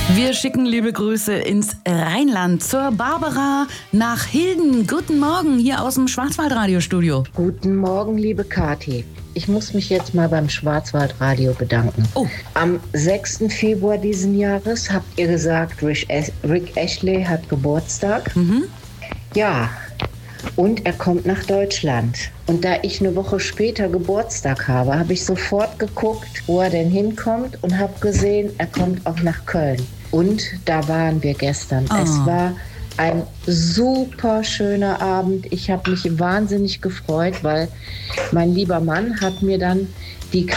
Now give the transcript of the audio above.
Wir schicken liebe Grüße ins Rheinland zur Barbara nach Hilden. Guten Morgen hier aus dem Schwarzwaldradiostudio. Guten Morgen, liebe Kathi. Ich muss mich jetzt mal beim Schwarzwaldradio bedanken. Oh. Am 6. Februar diesen Jahres habt ihr gesagt, Rick Astley hat Geburtstag. Mhm. Ja, und er kommt nach Deutschland. Und da ich eine Woche später Geburtstag habe, habe ich sofort geguckt, wo er denn hinkommt und habe gesehen, er kommt auch nach Köln. Und da waren wir gestern. Oh. Es war ein super schöner Abend. Ich habe mich wahnsinnig gefreut, weil mein lieber Mann hat mir dann die